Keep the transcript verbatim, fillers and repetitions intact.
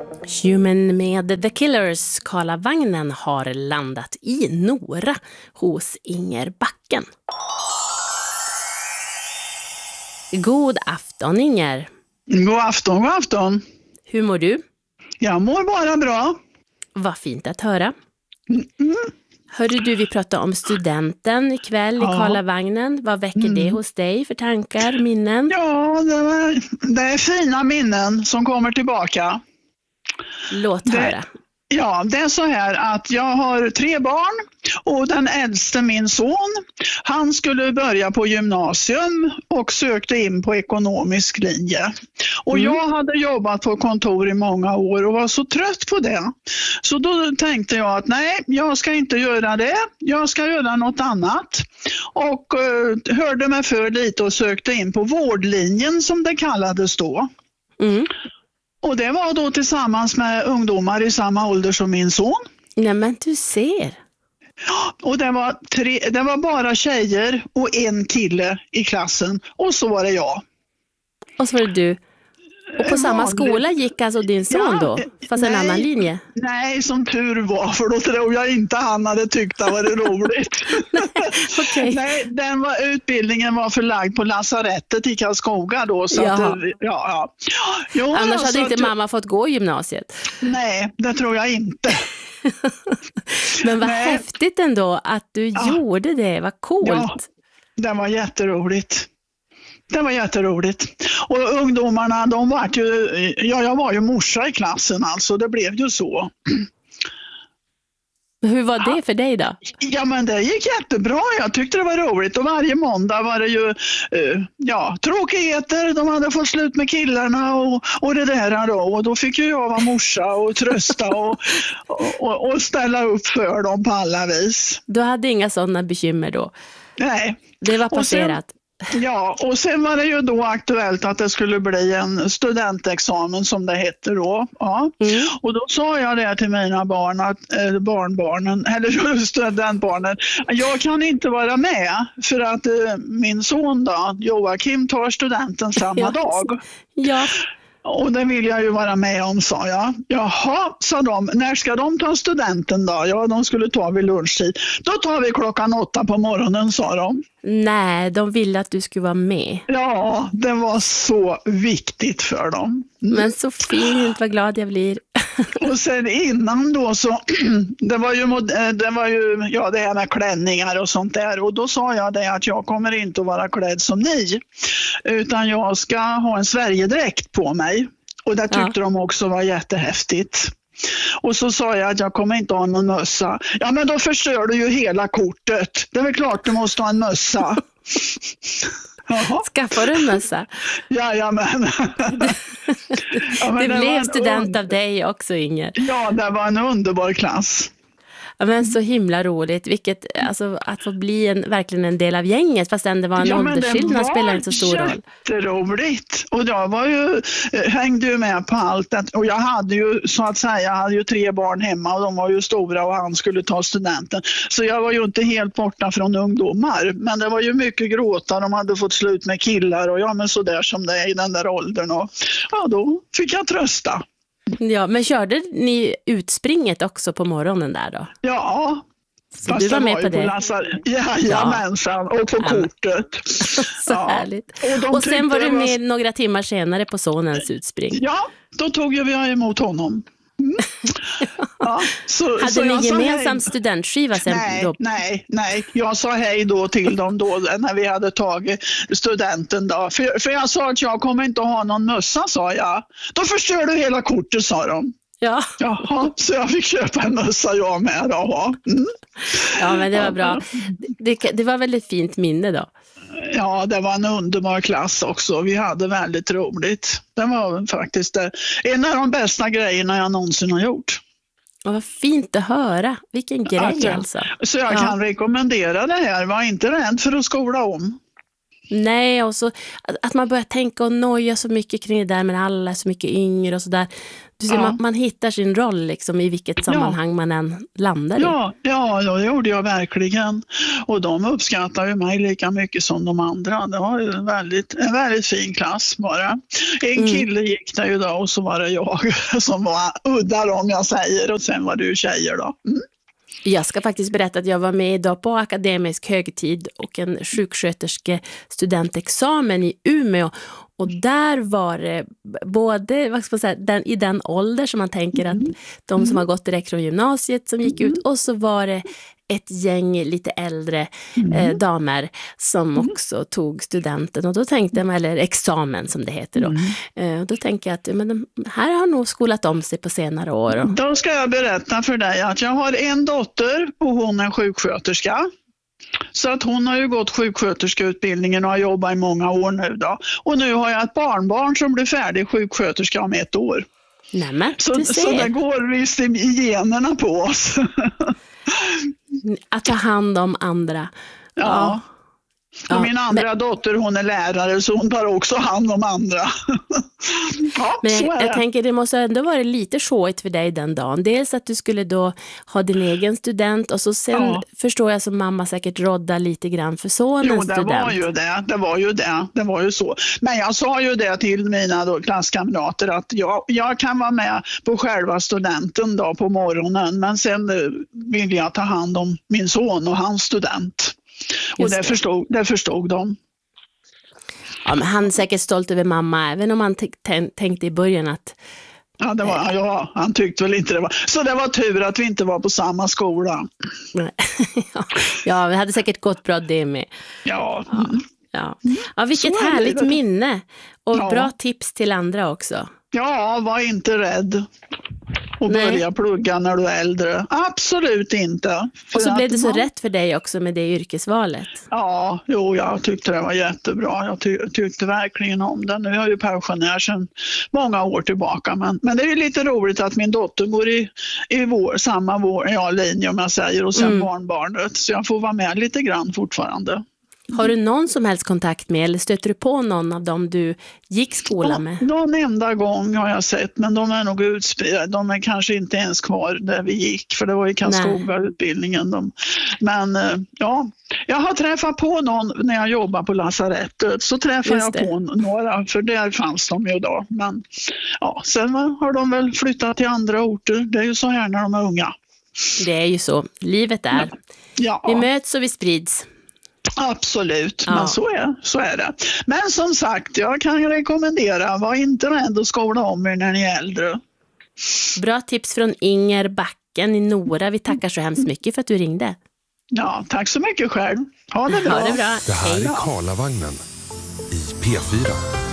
Human med The Killers, Karlavagnen har landat i Nora hos Inger Backen. God afton, Inger. God afton, god afton. Hur mår du? Jag mår bara bra. Vad fint att höra. Mm. Hörde du, vi pratade om studenten ikväll i Ja. Karlavagnen. Vad väcker Mm. det hos dig för tankar, minnen? Ja, det, var, det är fina minnen som kommer tillbaka. Låt Det- höra. Ja, det är så här att jag har tre barn och den äldste, min son, han skulle börja på gymnasium och sökte in på ekonomisk linje. Och Mm. jag hade jobbat på kontor i många år och var så trött på det. Så då tänkte jag att nej, jag ska inte göra det. Jag ska göra något annat. Och eh, hörde mig för lite och sökte in på vårdlinjen som det kallades då. Mm. Och det var då tillsammans med ungdomar i samma ålder som min son. Nej, men du ser. Och det var, tre, det var bara tjejer och en kille i klassen. Och så var det jag. Och så var det du. Och på samma Vanligt. skola gick alltså din son Ja, då? Fast en nej. annan linje? Nej, som tur var. För då tror jag inte han hade tyckt det var roligt. Okej. Nej, den var, utbildningen var förlagd på lasarettet i Karlskoga då. Så att, Jaha. det- ja, ja. Jo, Annars alltså, hade inte att- mamma fått gå i gymnasiet. Nej, det tror jag inte. Men vad Nej. häftigt ändå att du Ja. gjorde det. Vad coolt. Ja, det var jätteroligt. Det var jätteroligt. Och ungdomarna, de var ju, ja, jag var ju morsa i klassen alltså, det blev ju så. Hur var det för dig då? Ja, men det gick jättebra, jag tyckte det var roligt och varje måndag var det ju, eh, ja, tråkigheter, de hade fått slut med killarna och, och det där då, och då fick ju jag vara morsa och trösta och, och, och ställa upp för dem på alla vis. Du hade inga sådana bekymmer då? Nej. Det var Och sen- passerat. Ja, och sen var det ju då aktuellt att det skulle bli en studentexamen som det hette då. Ja. Mm. Och då sa jag det till mina barn, att, eh, barnbarnen, eller studentbarnen, jag kan inte vara med för att eh, min son då, Joakim, tar studenten samma Ja. dag. Ja, Och det vill jag ju vara med om, sa jag. Jaha, sa de. När ska de ta studenten då? Ja, de skulle ta vid lunchtid. Då tar vi klockan åtta på morgonen, sa de. nej, de ville att du skulle vara med. Ja, det var så viktigt för dem. Men så fint, vad glad jag blir. Och sen innan då så, det var ju, mod- det var ju ja, det här med klänningar och sånt där. Och då sa jag det att jag kommer inte att vara klädd som ni. Utan jag ska ha en Sverigedräkt på mig. Och det tyckte Ja. de också var jättehäftigt. Och så sa jag att jag kommer inte ha någon mössa. Ja, men då förstör du ju hela kortet. Det är väl klart du måste ha en mössa. Jaha. Skaffar du en mössa? Jajamän. Ja, men Det var blev en student und- av dig också, Inger. Ja, det var en underbar klass. Ja, men så himla roligt. Vilket, alltså, att få bli en, verkligen en del av gänget, fast ändå var en Ja, men det åldersskillnad var spelar inte så stor roll. jätteroligt. Och jag var ju, eh, hängde ju med på allt. att- Och jag hade ju, så att säga, jag hade ju tre barn hemma och de var ju stora och han skulle ta studenten. Så jag var ju inte helt borta från ungdomar. Men det var ju mycket gråta, de hade fått slut med killar och ja, men så där som det är i den där åldern. Och ja, då fick jag trösta. Ja, men körde ni utspringet också på morgonen där då? Ja. Så du var det med ju på det? Lasar- Jajamensan, och på Ja, men- kortet. Så Ja. härligt. Och de Och sen tyckte var det du var- med några timmar senare på sonens utspring. Ja, då tog ju vi emot honom. Mm. Ja, så, Hade så ni jag sa gemensam hej. studentskiva sen Nej, då? nej, nej. Jag sa hej då till dem då när vi hade tagit studenten då. För, för jag sa att jag kommer inte att ha någon mössa, sa jag. Då förstör du hela kortet, sa de. Ja. Jaha, så jag fick köpa en mössa jag med då. Mm. Ja, men det var bra. Det, det var väldigt fint minne då. Ja, det var en underbar klass också. Vi hade väldigt roligt. Det var faktiskt det. En av de bästa grejerna jag någonsin har gjort. Och vad fint att höra. Vilken grej Alltså, alltså. Så jag Ja. kan rekommendera det här. Var inte rädd för att skola om. Nej, och så att, att man börjar tänka och noja så mycket kring det där, men alla är så mycket yngre och sådär. Du ser, ja. man, man hittar sin roll liksom i vilket sammanhang ja. man än landar i. Ja, ja, det gjorde jag verkligen. Och de uppskattar ju mig lika mycket som de andra. Det var ju en väldigt, en väldigt fin klass bara. En kille mm. gick där ju då, och så var det jag som var udda om jag säger, och sen var det ju tjejer då. Mm. Jag ska faktiskt berätta att jag var med idag på akademisk högtid och en sjuksköterske studentexamen i Umeå. Och där var det både vad ska man säga, den, i den ålder som man tänker att de som har gått direkt från gymnasiet som gick ut, och så var det ett gäng lite äldre eh, damer som också tog studenten, och då tänkte man, eller examen som det heter då. Eh, och då tänker jag att men de här har nog skolat om sig på senare år. Och... Då ska jag berätta för dig att jag har en dotter och hon är sjuksköterska. Så att hon har ju gått sjuksköterskeutbildningen och har jobbat i många år nu då. Och nu har jag ett barnbarn som blir färdig sjuksköterska om ett år. Nämen, så, så det går visst i generna på oss. Att ta hand om andra. Ja. ja. Och ja, min andra men... dotter, hon är lärare, så hon tar också hand om andra. ja, men så jag, är det. jag tänker det måste ändå vara lite sjåigt för dig den dagen. Dels att du skulle då ha din egen student, och så sen ja. förstår jag som mamma säkert rodda lite grann för sonens jo, det student. Var ju det, det var ju det, det var ju så. Men jag sa ju det till mina då, klasskamrater att jag, jag kan vara med på själva studenten då på morgonen, men sen vill jag ta hand om min son och hans student. Och det förstod, det förstod de. Ja, men han är säkert stolt över mamma, även om han t- t- tänkte i början att... Ja, det var, ja, han tyckte väl inte det var. Så det var tur att vi inte var på samma skola. ja, ja, det hade säkert gått bra det med. Ja. Ja, ja. ja vilket härligt minne. Och ja. bra tips till andra också. Ja, var inte rädd. Och Nej. börja plugga när du är äldre. Absolut inte. Och så blev det så man... rätt för dig också med det yrkesvalet. Ja, jo, jag tyckte det var jättebra. Jag ty- tyckte verkligen om det. Nu är jag ju pensionär sedan många år tillbaka. Men, men det är ju lite roligt att min dotter går i, i vår, samma vår, ja, linje om jag säger. Och sen mm. barnbarnet. Så jag får vara med lite grann fortfarande. Har du någon som helst kontakt med, eller stöter du på någon av dem du gick skola ja, med? Någon enda gång har jag sett, men de är nog utspridda. De är kanske inte ens kvar där vi gick, för det var i Karlskoga-utbildningen. De. Men ja, jag har träffat på någon när jag jobbar på lasarettet. Så träffade jag på några, för där fanns de ju då. Men ja, sen har de väl flyttat till andra orter. Det är ju så här när de är unga. Det är ju så. Livet är. Ja. Vi möts och vi sprids. Absolut, ja. men så är, så är det. Men som sagt, jag kan rekommendera, var inte rädd att skola om er när ni är äldre. Bra tips från Inger Backen i Nora. Vi tackar så hemskt mycket för att du ringde. Ja, tack så mycket själv. Ha det bra. Ha det bra. Det här är Karlavagnen i P fyra.